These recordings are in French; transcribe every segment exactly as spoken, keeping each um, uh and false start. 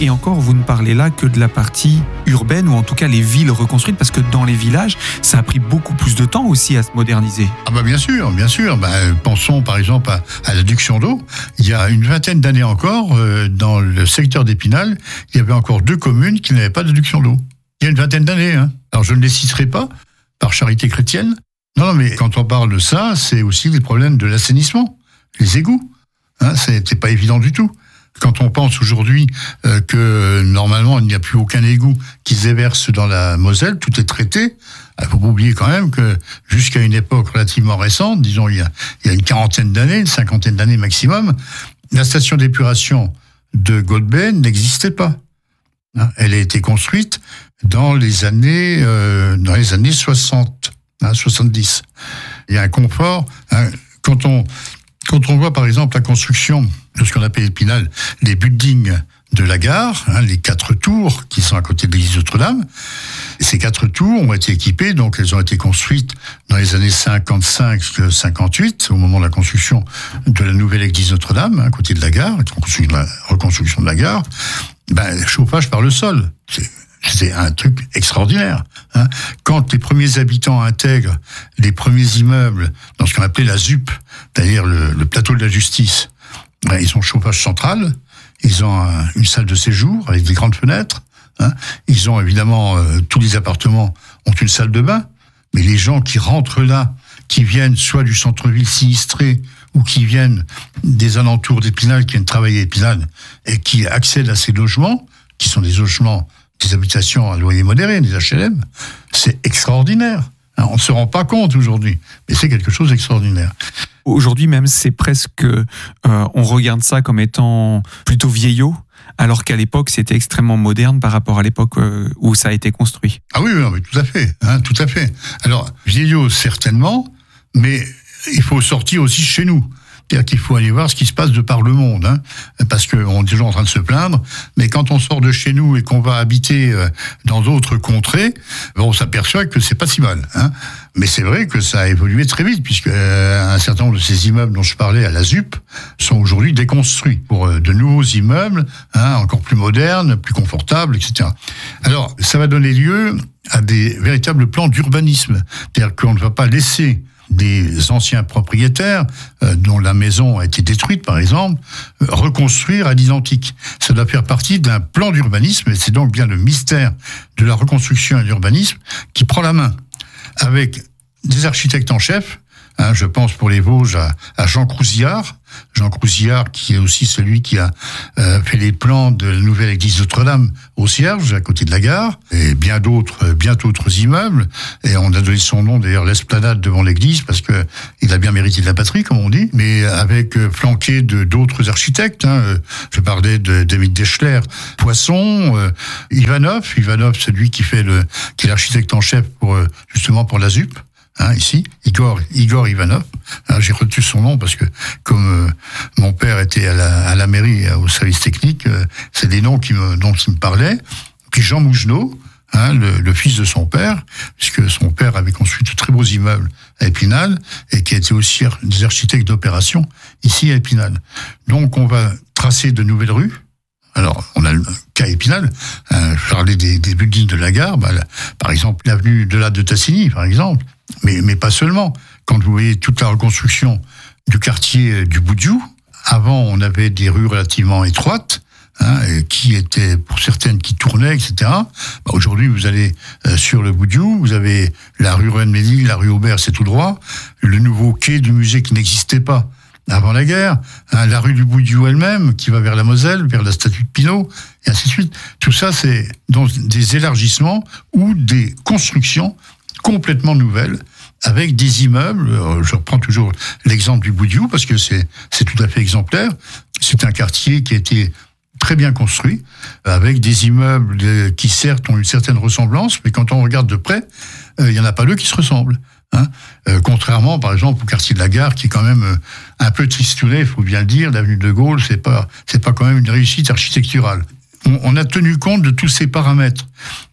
Et encore, vous ne parlez là que de la partie urbaine, ou en tout cas les villes reconstruites, parce que dans les villages, ça a pris beaucoup plus de temps aussi à se moderniser. Ah bah bien sûr, bien sûr. Bah, pensons par exemple à, à l'adduction d'eau. Il y a une vingtaine d'années encore, euh, dans le secteur d'Épinal, il y avait encore deux communes qui n'avaient pas d'adduction d'eau. Il y a une vingtaine d'années. Hein. Alors je ne les citerai pas, par charité chrétienne. Non, non, mais quand on parle de ça, c'est aussi les problèmes de l'assainissement, les égouts. Hein, c'est pas évident du tout. Quand on pense aujourd'hui euh, que normalement il n'y a plus aucun égout qui se déverse dans la Moselle, tout est traité. Il faut pas oublier quand même que jusqu'à une époque relativement récente, disons il y a, il y a une quarantaine d'années, une cinquantaine d'années maximum, la station d'épuration de Golbey n'existait pas. Hein, elle a été construite dans les années euh, dans les années soixante, hein, soixante-dix. Il y a un confort. Hein, quand on Quand on voit par exemple la construction de ce qu'on appelle Épinal, les buildings de la gare, hein, les quatre tours qui sont à côté de l'église Notre-Dame, ces quatre tours ont été équipées, donc elles ont été construites dans les années cinquante-cinq cinquante-huit, au moment de la construction de la nouvelle église Notre-Dame, hein, à côté de la gare, la reconstruction de la gare, ben, chauffage par le sol. C'est C'est un truc extraordinaire. Hein. Quand les premiers habitants intègrent les premiers immeubles dans ce qu'on appelait la Z U P, c'est-à-dire le, le plateau de la justice, ben, ils ont chauffage central, ils ont un, une salle de séjour avec des grandes fenêtres, hein. Ils ont évidemment, euh, tous les appartements ont une salle de bain, mais les gens qui rentrent là, qui viennent soit du centre-ville sinistré, ou qui viennent des alentours d'Épinal, qui viennent travailler à Épinal, et qui accèdent à ces logements, qui sont des logements des habitations à loyer modéré, des H L M, c'est extraordinaire. On ne se rend pas compte aujourd'hui, mais c'est quelque chose d'extraordinaire. Aujourd'hui même, c'est presque... Euh, on regarde ça comme étant plutôt vieillot, alors qu'à l'époque, c'était extrêmement moderne par rapport à l'époque où ça a été construit. Ah oui, non, mais tout à fait, hein, tout à fait. Alors, vieillot, certainement, mais il faut sortir aussi chez nous. C'est-à-dire qu'il faut aller voir ce qui se passe de par le monde, hein, parce qu'on est toujours en train de se plaindre, mais quand on sort de chez nous et qu'on va habiter dans d'autres contrées, on s'aperçoit que c'est pas si mal. Hein. Mais c'est vrai que ça a évolué très vite, puisque un certain nombre de ces immeubles dont je parlais à la Z U P sont aujourd'hui déconstruits pour de nouveaux immeubles, hein, encore plus modernes, plus confortables, et cetera. Alors, ça va donner lieu à des véritables plans d'urbanisme, c'est-à-dire qu'on ne va pas laisser des anciens propriétaires euh, dont la maison a été détruite, par exemple, euh, reconstruire à l'identique. Ça doit faire partie d'un plan d'urbanisme, et c'est donc bien le mystère de la reconstruction et de l'urbanisme qui prend la main, avec des architectes en chef. Hein, je pense pour les Vosges à, à Jean Crouzillard, Jean Crouzillard qui est aussi celui qui a euh, fait les plans de la nouvelle église Notre-Dame au Cierge, à côté de la gare, et bien d'autres, bien d'autres immeubles. Et on a donné son nom d'ailleurs l'esplanade devant l'église parce que il a bien mérité de la patrie, comme on dit. Mais avec euh, flanqué de d'autres architectes. Hein, je parlais de David Deschler, Poisson, euh, Ivanov, Ivanov, celui qui fait le, qui est l'architecte en chef pour euh, justement pour la Z U P. Hein, ici, Igor, Igor Ivanov. Hein, j'ai retenu son nom parce que comme euh, mon père était à la, à la mairie, au service technique, euh, c'est des noms qui me, dont il me parlait. Puis Jean Mougenot, hein, le, le fils de son père, puisque son père avait construit de très beaux immeubles à Épinal et qui était aussi des architectes d'opération ici à Épinal. Donc on va tracer de nouvelles rues. Alors, on a le cas Épinal, hein, je parlais des, des buildings de la gare, bah, là, par exemple, l'avenue de la de Tassigny, par exemple, mais, mais pas seulement. Quand vous voyez toute la reconstruction du quartier du Boudiou, avant, on avait des rues relativement étroites, hein, qui étaient, pour certaines, qui tournaient, et cetera. Bah, aujourd'hui, vous allez euh, sur le Boudiou, vous avez la rue Rennes-Ménil, la rue Aubert, c'est tout droit, le nouveau quai du musée qui n'existait pas avant la guerre, hein, la rue du Boudiou elle-même, qui va vers la Moselle, vers la statue de Pinault, et ainsi de suite. Tout ça, c'est dans des élargissements ou des constructions complètement nouvelles, avec des immeubles. Je reprends toujours l'exemple du Boudiou, parce que c'est, c'est tout à fait exemplaire. C'est un quartier qui a été très bien construit, avec des immeubles qui, certes, ont une certaine ressemblance, mais quand on regarde de près, il n'y en a pas deux qui se ressemblent. Hein, euh, contrairement, par exemple, au quartier de la Gare, qui est quand même euh, un peu tristounet, il faut bien le dire, l'avenue de Gaulle, c'est pas, c'est pas quand même une réussite architecturale. On, on a tenu compte de tous ces paramètres.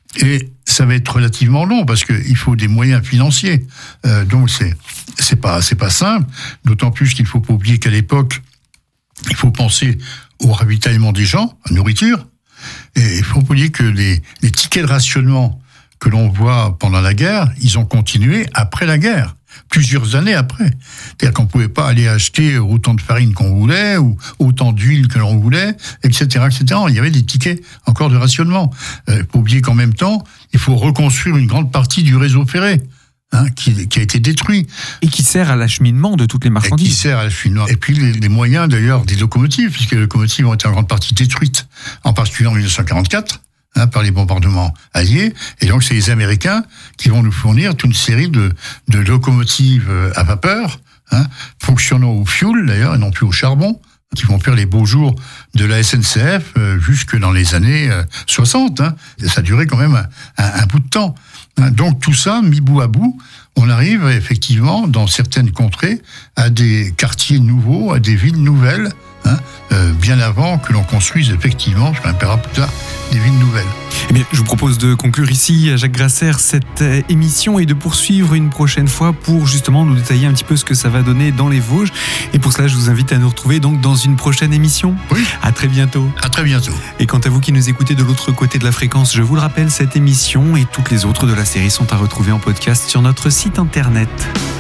Et ça va être relativement long, parce qu'il faut des moyens financiers. Euh, donc c'est, c'est pas, c'est pas simple, d'autant plus qu'il faut pas oublier qu'à l'époque, il faut penser au ravitaillement des gens, à la nourriture. Et il faut oublier que les, les tickets de rationnement que l'on voit pendant la guerre, ils ont continué après la guerre, plusieurs années après. C'est-à-dire qu'on ne pouvait pas aller acheter autant de farine qu'on voulait, ou autant d'huile que l'on voulait, et cetera, et cetera. Il y avait des tickets encore de rationnement. Il euh, faut oublier qu'en même temps, il faut reconstruire une grande partie du réseau ferré. Hein, qui, qui a été détruit. Et qui sert à l'acheminement de toutes les marchandises. Et qui sert à l'acheminement. Et puis les, les moyens d'ailleurs des locomotives, puisque les locomotives ont été en grande partie détruites, en particulier en dix-neuf cent quarante-quatre, hein, par les bombardements alliés. Et donc c'est les Américains qui vont nous fournir toute une série de, de locomotives à vapeur, hein, fonctionnant au fioul d'ailleurs, et non plus au charbon, qui vont faire les beaux jours de la S N C F euh, jusque dans les années euh, soixante. Hein. Et ça a duré quand même un, un, un bout de temps. Donc tout ça, mis bout à bout, on arrive effectivement dans certaines contrées à des quartiers nouveaux, à des villes nouvelles, hein, euh, bien avant que l'on construise effectivement, je m'appellera plus tard, des villes nouvelles. Eh bien, je vous propose de conclure ici, Jacques Grasser, cette émission et de poursuivre une prochaine fois pour justement nous détailler un petit peu ce que ça va donner dans les Vosges. Et pour cela, je vous invite à nous retrouver donc dans une prochaine émission. Oui. À très bientôt. À très bientôt. Et quant à vous qui nous écoutez de l'autre côté de la fréquence, je vous le rappelle, cette émission et toutes les autres de la série sont à retrouver en podcast sur notre site internet.